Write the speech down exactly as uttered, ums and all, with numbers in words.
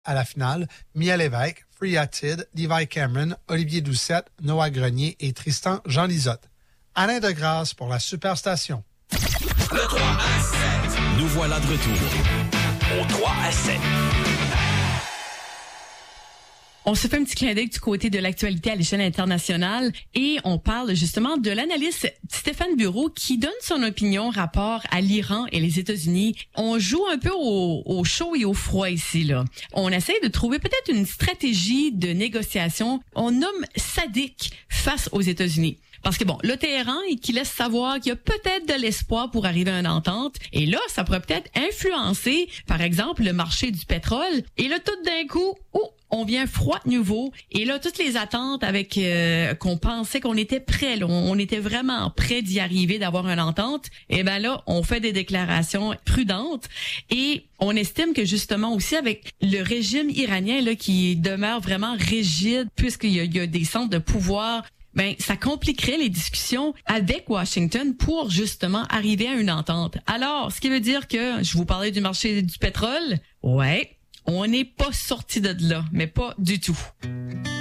À la finale, Mia Lévesque, Freya Tid, Levi Cameron, Olivier Doucette, Noah Grenier et Tristan Jean Lisotte. Alain Degrasse pour la Superstation. Le trois à sept. Nous voilà de retour au trois à sept. On se fait un petit clin d'œil du côté de l'actualité à l'échelle internationale et on parle justement de l'analyste Stéphane Bureau qui donne son opinion rapport à l'Iran et les États-Unis. On joue un peu au, au chaud et au froid ici, là. On essaie de trouver peut-être une stratégie de négociation. On nomme sadique face aux États-Unis. Parce que bon, le Téhéran, qui laisse savoir qu'il y a peut-être de l'espoir pour arriver à une entente. Et là, ça pourrait peut-être influencer, par exemple, le marché du pétrole. Et là, tout d'un coup, oh, on vient froid de nouveau. Et là, toutes les attentes avec euh, qu'on pensait qu'on était prêt, là, on, on était vraiment prêt d'y arriver, d'avoir une entente. Et ben là, on fait des déclarations prudentes. Et on estime que justement aussi avec le régime iranien là qui demeure vraiment rigide, puisqu'il y a, il y a des centres de pouvoir, ben ça compliquerait les discussions avec Washington pour justement arriver à une entente. Alors, ce qui veut dire que je vous parlais du marché du pétrole, ouais, on n'est pas sorti de là, mais pas du tout.